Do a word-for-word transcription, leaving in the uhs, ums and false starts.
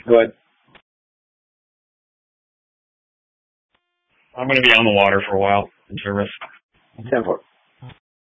Go ahead. I'm going to be on the water for a while in service. ten four.